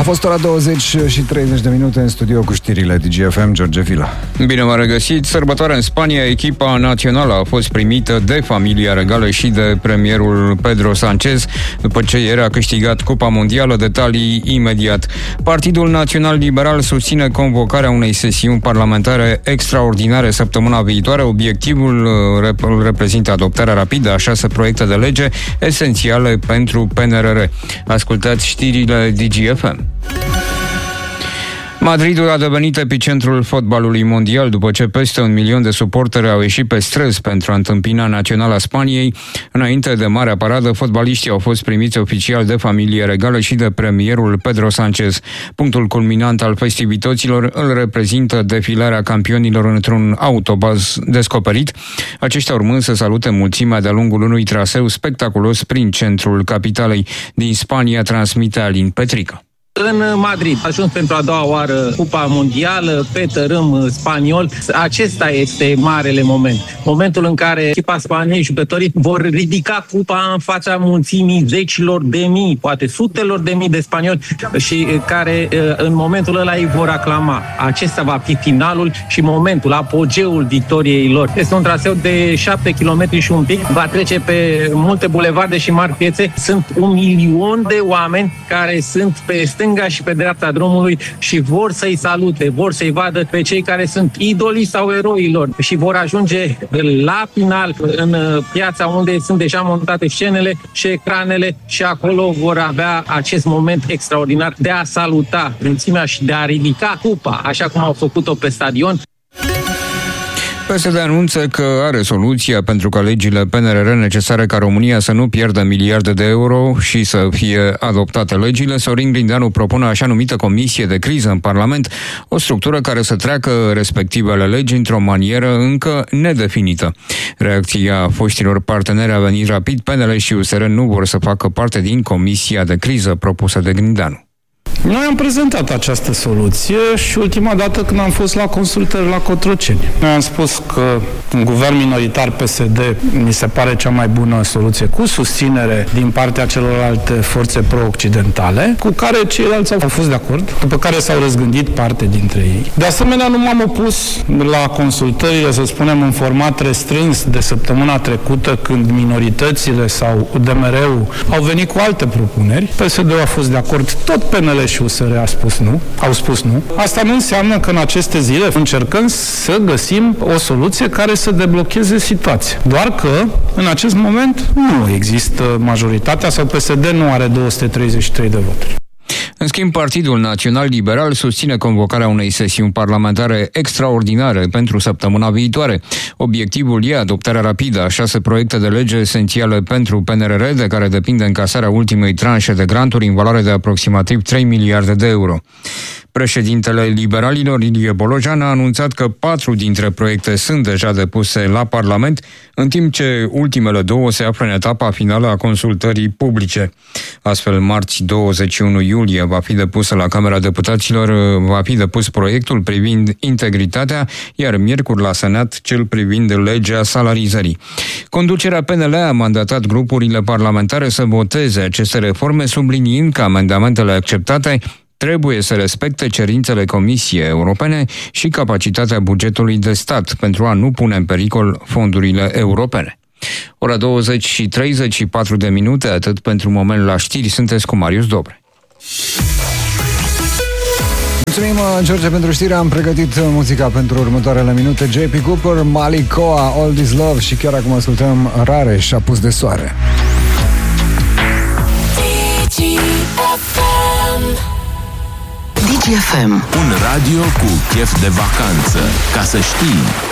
A fost ora 20 și 30 de minute în studio cu știrile DGFM, George Vila. Bine v-am regăsit. Sărbătoarea în Spania, echipa națională a fost primită de familia regală și de premierul Pedro Sánchez, după ce ieri a câștigat Cupa Mondială. Detalii imediat. Partidul Național Liberal susține convocarea unei sesiuni parlamentare extraordinare săptămâna viitoare. Obiectivul îl reprezintă adoptarea rapidă a 6 proiecte de lege esențiale pentru PNRR. Ascultați știrile DGFM. Madridul a devenit epicentrul fotbalului mondial după ce peste 1 milion de suporteri au ieșit pe străzi pentru a întâmpina Naționala Spaniei. Înainte de marea paradă, fotbaliștii au fost primiți oficial de familie regală și de premierul Pedro Sánchez. Punctul culminant al festivităților îl reprezintă defilarea campionilor într-un autobuz descoperit, aceștia urmând să salute mulțimea de-a lungul unui traseu spectaculos prin centrul capitalei. Din Spania transmite Alin Petrică. În Madrid a ajuns pentru a doua oară Cupa Mondială pe tărâm spaniol. Acesta este marele moment. Momentul în care echipa spaniei, jucătorii vor ridica cupa în fața mulțimii, zecilor de mii, poate sutelor de mii de spanioli și care în momentul ăla îi vor aclama. Acesta va fi finalul și momentul, apogeul victoriei lor. Este un traseu de 7 km și un pic. Va trece pe multe bulevarde și mari piețe. Sunt 1 milion de oameni care sunt pe stânga și pe dreapta drumului și vor să-i salute, vor să-i vadă pe cei care sunt idolii sau eroii lor și vor ajunge la final în piața unde sunt deja montate scenele și ecranele și acolo vor avea acest moment extraordinar de a saluta mulțimea și de a ridica cupa, așa cum au făcut-o pe stadion. PSD anunță că are soluția pentru ca legile PNRR necesare ca România să nu pierdă miliarde de euro și să fie adoptate legile. Sorin Grindeanu propune așa numită comisie de criză în Parlament, o structură care să treacă respectivele legi într-o manieră încă nedefinită. Reacția foștilor parteneri a venit rapid. PNL și USR nu vor să facă parte din comisia de criză propusă de Grindeanu. Noi am prezentat această soluție și ultima dată când am fost la consultări la Cotroceni. Noi am spus că un guvern minoritar PSD mi se pare cea mai bună soluție, cu susținere din partea celorlalte forțe pro-occidentale, cu care ceilalți au fost de acord, după care s-au răzgândit parte dintre ei. De asemenea, nu m-am opus la consultările, să spunem, în format restrâns de săptămâna trecută, când minoritățile sau UDMR-ul au venit cu alte propuneri. PSD-ul a fost de acord, tot PNL și USR au spus nu. Asta nu înseamnă că în aceste zile încercăm să găsim o soluție care să deblocheze situația. Doar că, în acest moment, nu există majoritatea sau PSD nu are 233 de voturi. În schimb, Partidul Național Liberal susține convocarea unei sesiuni parlamentare extraordinare pentru săptămâna viitoare. Obiectivul e adoptarea rapidă a 6 proiecte de lege esențiale pentru PNRR, de care depinde încasarea ultimei tranșe de granturi în valoare de aproximativ 3 miliarde de euro. Președintele liberalilor, Ilie Bolojan, a anunțat că 4 dintre proiecte sunt deja depuse la Parlament, în timp ce ultimele 2 se află în etapa finală a consultării publice. Astfel, marți 21 iulie va fi depusă la Camera Deputaților, va fi depus proiectul privind integritatea, iar miercuri la Senat cel privind legea salarizării. Conducerea PNL a mandatat grupurile parlamentare să voteze aceste reforme, subliniind că amendamentele acceptate trebuie să respecte cerințele Comisiei Europene și capacitatea bugetului de stat pentru a nu pune în pericol fondurile europene. Ora 20 și 34 de minute, atât pentru moment la știri, sunteți cu Marius Dobre. Mulțumim, George, pentru știri. Am pregătit muzica pentru următoarele minute. JP Cooper, Malikoa, All This Love și chiar acum ascultăm Rareș, Apus de soare. DGFM. Un radio cu chef de vacanță. Ca să știi.